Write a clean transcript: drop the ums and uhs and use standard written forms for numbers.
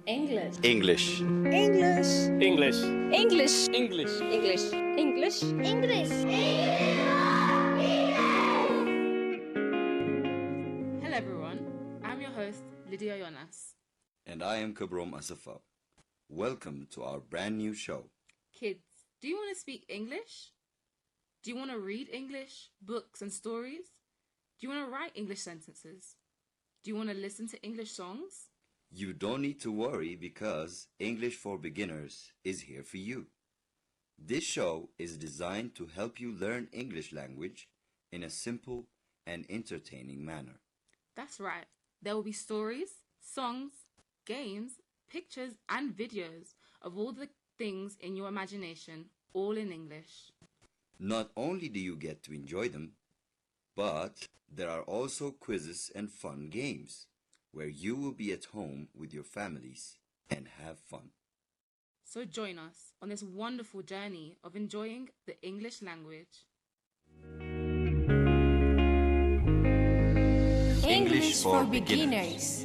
English. English. English. English. English. English. English. English. English. Hello everyone, I'm your host Lydia Jonas. And I am Kabrom Asafa. Welcome to our brand new show. Kids, do you want to speak English? Do you want to read English, books and stories? Do you want to write English sentences? Do you want to listen to English songs? You don't need to worry because English for Beginners is here for you. This show is designed to help you learn English language in a simple and entertaining manner. That's right. There will be stories, songs, games, pictures and videos of all the things in your imagination, all in English. Not only do you get to enjoy them, but there are also quizzes and fun games where you will be at home with your families and have fun. So join us on this wonderful journey of enjoying the English language. English for beginners.